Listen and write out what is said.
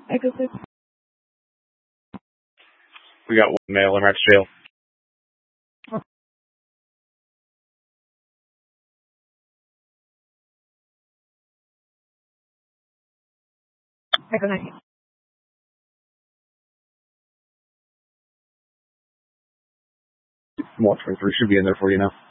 Echo 6. We got one male in Rex jail. Echo 9. Watch 23 should be in there for you now.